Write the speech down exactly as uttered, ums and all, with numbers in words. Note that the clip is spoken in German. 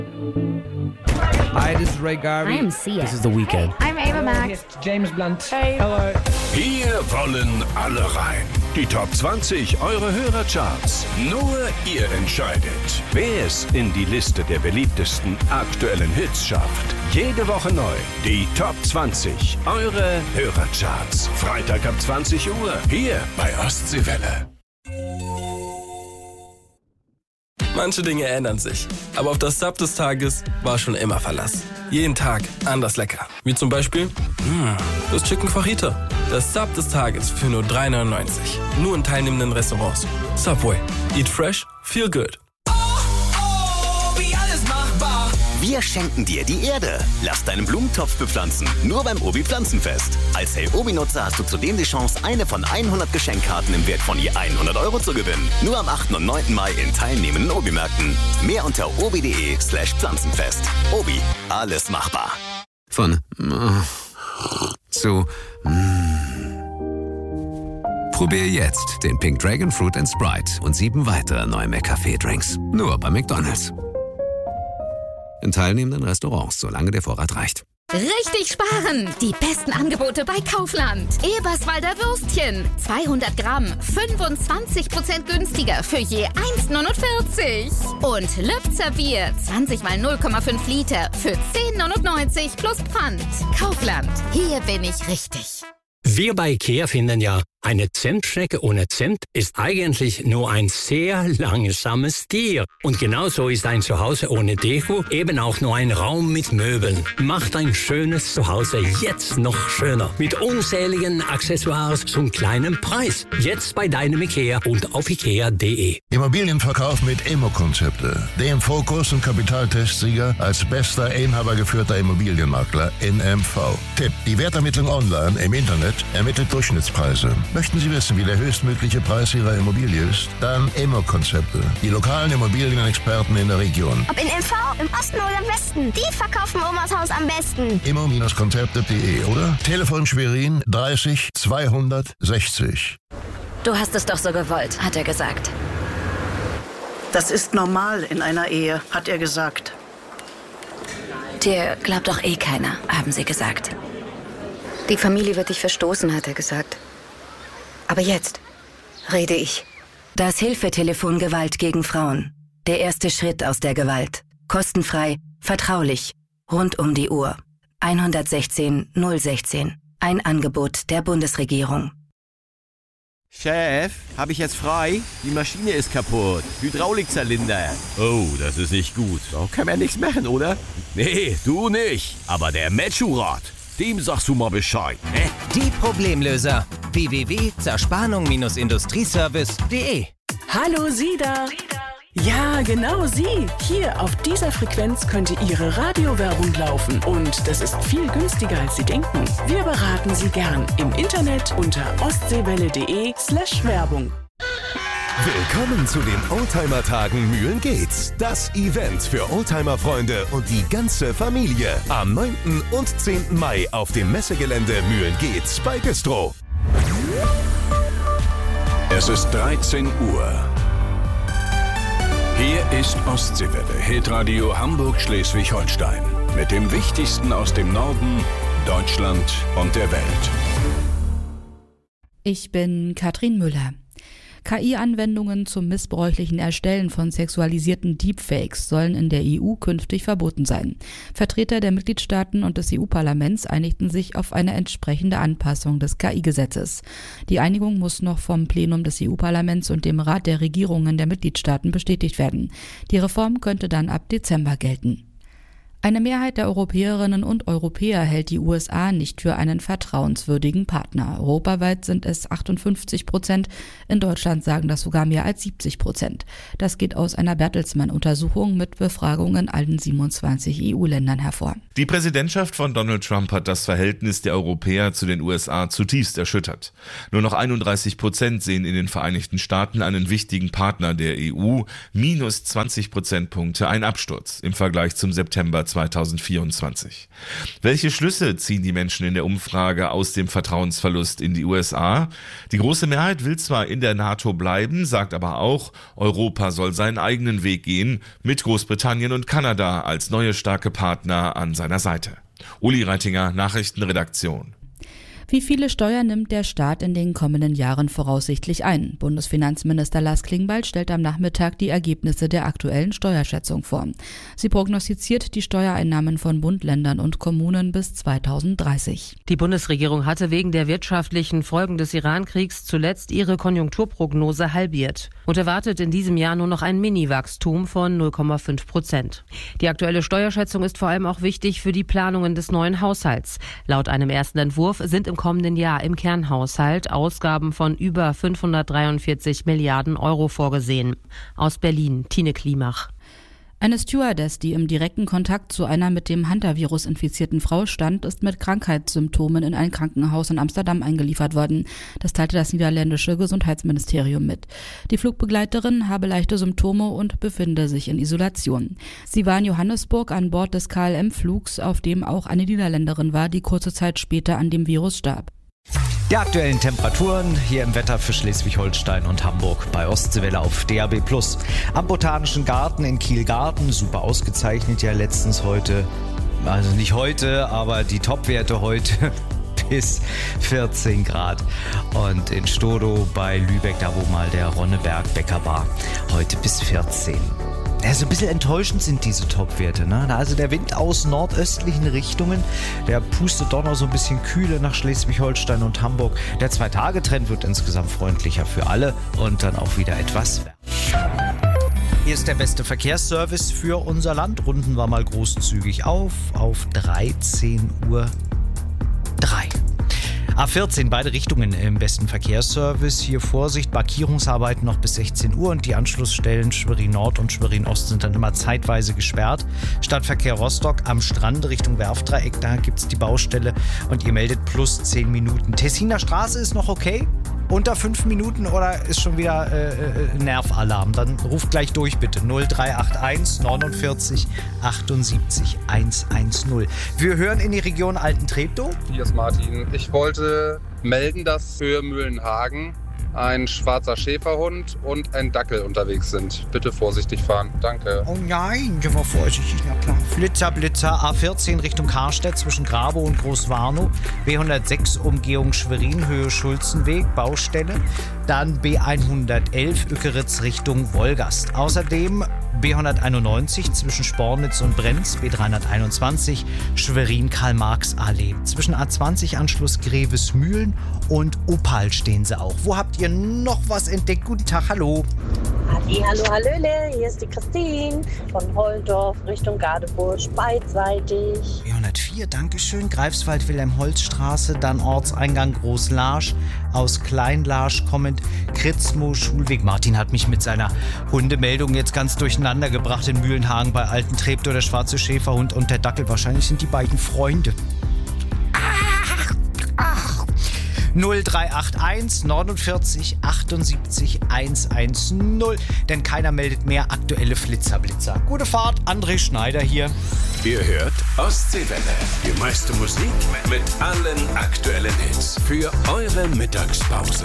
Hi, this is Ray Garvey. I'm Sia. This is The Weeknd. I'm Ava Max. James Blunt. Hey. Hello. Hier wollen alle rein. Die Top zwanzig eure Hörercharts. Nur ihr entscheidet, wer es in die Liste der beliebtesten aktuellen Hits schafft. Jede Woche neu. Die Top zwanzig eure Hörercharts. Freitag ab zwanzig Uhr. Hier bei Ostseewelle. Manche Dinge ändern sich, aber auf das Sub des Tages war schon immer Verlass. Jeden Tag anders lecker. Wie zum Beispiel mh, das Chicken Fajita. Das Sub des Tages für nur drei neunundneunzig. Nur in teilnehmenden Restaurants. Subway. Eat fresh, feel good. Wir schenken dir die Erde. Lass deinen Blumentopf bepflanzen. Nur beim Obi Pflanzenfest. Als Hey Obi-Nutzer hast du zudem die Chance, eine von hundert Geschenkkarten im Wert von je hundert Euro zu gewinnen. Nur am achten und neunten Mai in teilnehmenden Obi-Märkten. Mehr unter obi.de slash Pflanzenfest. Obi, alles machbar. Von zu Probier jetzt den Pink Dragon Fruit and Sprite und sieben weitere neue McCafé-Drinks. Nur bei McDonald's. In teilnehmenden Restaurants, solange der Vorrat reicht. Richtig sparen! Die besten Angebote bei Kaufland. Eberswalder Würstchen. zweihundert Gramm. fünfundzwanzig Prozent günstiger für je eins neunundvierzig. Und Lübzer Bier. zwanzig mal null Komma fünf Liter für zehn neunundneunzig plus Pfand. Kaufland. Hier bin ich richtig. Wir bei IKEA finden ja, eine Zimtschnecke ohne Zimt ist eigentlich nur ein sehr langsames Tier. Und genauso ist ein Zuhause ohne Deko eben auch nur ein Raum mit Möbeln. Macht ein schönes Zuhause jetzt noch schöner. Mit unzähligen Accessoires zum kleinen Preis. Jetzt bei deinem IKEA und auf ikea punkt de. Immobilienverkauf mit Immo-Konzepte. Dem Fokus- und Kapitaltestsieger als bester inhabergeführter Immobilienmakler in M V. Tipp: Die Wertermittlung online im Internet ermittelt Durchschnittspreise. Möchten Sie wissen, wie der höchstmögliche Preis Ihrer Immobilie ist? Dann Immo-Konzepte. Die lokalen Immobilienexperten in der Region. Ob in M V, im Osten oder im Westen, die verkaufen Omas Haus am besten. immo-konzepte punkt de oder Telefon Schwerin dreißig zweihundertsechzig. Du hast es doch so gewollt, hat er gesagt. Das ist normal in einer Ehe, hat er gesagt. Dir glaubt doch eh keiner, haben sie gesagt. Die Familie wird dich verstoßen, hat er gesagt. Aber jetzt rede ich. Das Hilfetelefon Gewalt gegen Frauen. Der erste Schritt aus der Gewalt. Kostenfrei, vertraulich, rund um die Uhr. eins eins sechs null eins sechs. Ein Angebot der Bundesregierung. Chef, habe ich jetzt frei? Die Maschine ist kaputt. Hydraulikzylinder. Oh, das ist nicht gut. Da kann man nichts machen, oder? Nee, du nicht. Aber der Metschurat, dem sagst du mal Bescheid. Ne? Die Problemlöser. w w w punkt zerspannung industrieservice punkt de. Hallo, Sie da. Ja, genau Sie. Hier auf dieser Frequenz könnte Ihre Radiowerbung laufen. Und das ist viel günstiger, als Sie denken. Wir beraten Sie gern im Internet unter ostseewelle.de slash Werbung. Willkommen zu den Oldtimer-Tagen Mühlen geht's. Das Event für Oldtimer-Freunde und die ganze Familie. Am neunten und zehnten Mai auf dem Messegelände Mühlen geht's bei Güstrow. Es ist dreizehn Uhr. Hier ist Ostseewelle, Hitradio Hamburg-Schleswig-Holstein. Mit dem Wichtigsten aus dem Norden, Deutschland und der Welt. Ich bin Katrin Müller. K I-Anwendungen zum missbräuchlichen Erstellen von sexualisierten Deepfakes sollen in der E U künftig verboten sein. Vertreter der Mitgliedstaaten und des E U-Parlaments einigten sich auf eine entsprechende Anpassung des K I-Gesetzes. Die Einigung muss noch vom Plenum des E U-Parlaments und dem Rat der Regierungen der Mitgliedstaaten bestätigt werden. Die Reform könnte dann ab Dezember gelten. Eine Mehrheit der Europäerinnen und Europäer hält die U S A nicht für einen vertrauenswürdigen Partner. Europaweit sind es achtundfünfzig Prozent, in Deutschland sagen das sogar mehr als siebzig Prozent. Das geht aus einer Bertelsmann-Untersuchung mit Befragungen in allen siebenundzwanzig E U-Ländern hervor. Die Präsidentschaft von Donald Trump hat das Verhältnis der Europäer zu den U S A zutiefst erschüttert. Nur noch einunddreißig Prozent sehen in den Vereinigten Staaten einen wichtigen Partner der E U, minus zwanzig Prozentpunkte ein Absturz im Vergleich zum September zweitausendvierundzwanzig. Welche Schlüsse ziehen die Menschen in der Umfrage aus dem Vertrauensverlust in die U S A? Die große Mehrheit will zwar in der NATO bleiben, sagt aber auch, Europa soll seinen eigenen Weg gehen, mit Großbritannien und Kanada als neue starke Partner an seiner Seite. Uli Reitinger, Nachrichtenredaktion. Wie viele Steuern nimmt der Staat in den kommenden Jahren voraussichtlich ein? Bundesfinanzminister Lars Klingbeil stellt am Nachmittag die Ergebnisse der aktuellen Steuerschätzung vor. Sie prognostiziert die Steuereinnahmen von Bund, Ländern und Kommunen bis zweitausenddreißig. Die Bundesregierung hatte wegen der wirtschaftlichen Folgen des Iran-Kriegs zuletzt ihre Konjunkturprognose halbiert und erwartet in diesem Jahr nur noch ein Mini-Wachstum von null Komma fünf Prozent. Die aktuelle Steuerschätzung ist vor allem auch wichtig für die Planungen des neuen Haushalts. Laut einem ersten Entwurf sind im kommenden Jahr im Kernhaushalt Ausgaben von über fünfhundertdreiundvierzig Milliarden Euro vorgesehen. Aus Berlin, Tine Klimach. Eine Stewardess, die im direkten Kontakt zu einer mit dem Hantavirus infizierten Frau stand, ist mit Krankheitssymptomen in ein Krankenhaus in Amsterdam eingeliefert worden. Das teilte das niederländische Gesundheitsministerium mit. Die Flugbegleiterin habe leichte Symptome und befinde sich in Isolation. Sie war in Johannesburg an Bord des K L M-Flugs, auf dem auch eine Niederländerin war, die kurze Zeit später an dem Virus starb. Die aktuellen Temperaturen hier im Wetter für Schleswig-Holstein und Hamburg bei Ostseewelle auf D A B plus. Am Botanischen Garten in Kielgarten, super ausgezeichnet ja letztens heute, also nicht heute, aber die Topwerte heute bis vierzehn Grad. Und in Stodow bei Lübeck, da wo mal der Ronneberg Bäcker war, heute bis vierzehn. Ja, so ein bisschen enttäuschend sind diese Topwerte, ne? Also der Wind aus nordöstlichen Richtungen, der pustet doch noch so ein bisschen kühle nach Schleswig-Holstein und Hamburg. Der Zwei-Tage-Trend wird insgesamt freundlicher für alle und dann auch wieder etwas wärmer. Hier ist der beste Verkehrsservice für unser Land. Runden wir mal großzügig auf, auf dreizehn Uhr drei. A vierzehn, beide Richtungen im besten Verkehrsservice. Hier Vorsicht, Markierungsarbeiten noch bis sechzehn Uhr und die Anschlussstellen Schwerin Nord und Schwerin Ost sind dann immer zeitweise gesperrt. Stadtverkehr Rostock am Strand Richtung Werftdreieck, da gibt es die Baustelle und ihr meldet plus zehn Minuten. Tessiner Straße ist noch okay? Unter fünf Minuten oder ist schon wieder äh, äh, Nervalarm? Dann ruft gleich durch bitte. null drei acht eins neunundvierzig achtundsiebzig hundertzehn. Wir hören in die Region Alten-Treptow. Hier ist Martin. Ich wollte melden, dass für Mühlenhagen ein schwarzer Schäferhund und ein Dackel unterwegs sind. Bitte vorsichtig fahren. Danke. Oh nein, geh mal vorsichtig, na klar. Flitzer, Blitzer, A vierzehn Richtung Karstedt zwischen Grabow und Großwarnow. B hundertsechs Umgehung Schwerin, Höhe Schulzenweg, Baustelle. Dann B hundertelf Ückeritz Richtung Wolgast. Außerdem B hunderteinundneunzig zwischen Spornitz und Brenz, B dreihunderteinundzwanzig Schwerin-Karl-Marx-Allee. Zwischen A zwanzig Anschluss Grevesmühlen und Oppal stehen sie auch. Wo habt ihr noch was entdeckt? Guten Tag, hallo. Halli, hallo, hallöle, hier ist die Christine von Holdorf Richtung Gadebusch, beidseitig. B hundertvier, Dankeschön. Greifswald, Wilhelm-Holz-Straße, dann Ortseingang Groß-Larsch, aus Klein-Larsch kommend Kritzmo, Schulweg. Martin hat mich mit seiner Hundemeldung jetzt ganz durcheinander gebracht in Mühlenhagen bei Alten-Treptow, der schwarze Schäferhund und der Dackel. Wahrscheinlich sind die beiden Freunde. null drei acht eins neunundvierzig achtundsiebzig hundertzehn, denn keiner meldet mehr aktuelle Flitzerblitzer. Gute Fahrt, André Schneider hier. Ihr hört Ostseewelle, die meiste Musik mit allen aktuellen Hits für eure Mittagspause.